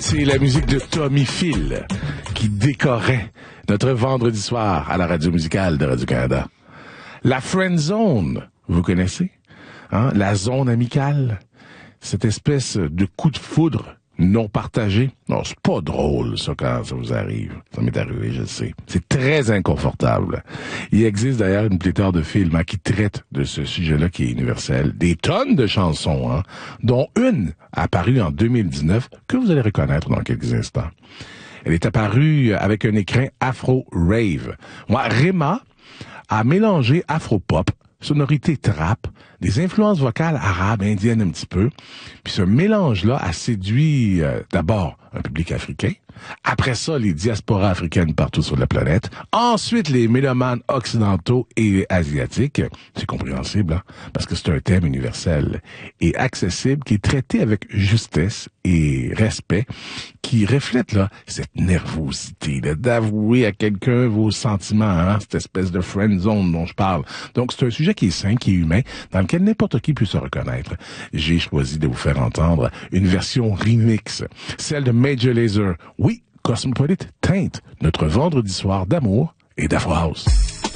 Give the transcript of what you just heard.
C'est la musique de Tommy Phil qui décorait notre vendredi soir à la radio musicale de Radio-Canada. La Friend Zone, vous connaissez? Hein? La zone amicale? Cette espèce de coup de foudre non partagé. Non, c'est pas drôle, ça, quand ça vous arrive. Ça m'est arrivé, je le sais. C'est très inconfortable. Il existe d'ailleurs une pléthore de films qui traitent de ce sujet-là qui est universel. Des tonnes de chansons, dont une apparue en 2019 que vous allez reconnaître dans quelques instants. Elle est apparue avec un écrin afro-rave. Moi, Rema a mélangé afro-pop, sonorité trap, des influences vocales arabes, indiennes un petit peu. Puis ce mélange-là a séduit d'abord un public africain, après ça les diasporas africaines partout sur la planète, ensuite les mélomanes occidentaux et asiatiques. C'est compréhensible, hein? Parce que c'est un thème universel et accessible qui est traité avec justesse et respect, qui reflète là cette nervosité là, d'avouer à quelqu'un vos sentiments, hein? Cette espèce de friend zone dont je parle. Donc c'est un sujet qui est sain, qui est humain, dans lequel n'importe qui peut se reconnaître. J'ai choisi de vous faire entendre une version remix, celle de Major Lazer. Oui, Cosmopolite teinte notre vendredi soir d'amour et d'Afro House.